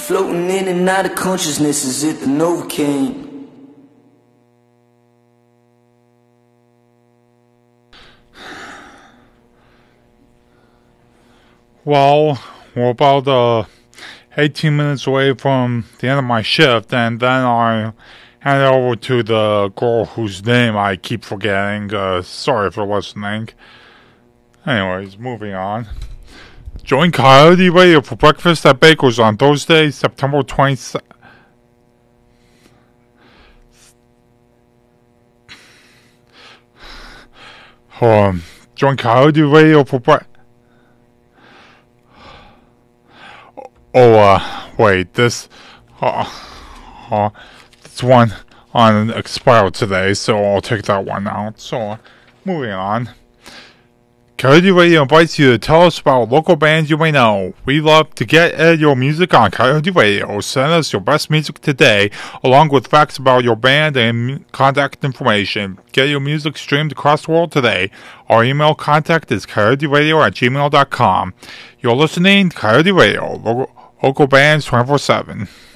floating in and out of consciousness as if the Novocaine. Well, we're about 18 minutes away from the end of my shift, and then I hand it over to the girl whose name I keep forgetting. Sorry for listening. Anyways, moving on. Join Coyote Radio for breakfast at Baker's on Thursday, September 27th. Join Coyote Radio for breakfast. Wait, this one on expired today, so I'll take that one out. So, moving on. Coyote Radio invites you to tell us about local bands you may know. We love to get your music on Coyote Radio. Send us your best music today, along with facts about your band and contact information. Get your music streamed across the world today. Our email contact is coyoteradio@gmail.com. You're listening to Coyote Radio, local bands 24/7.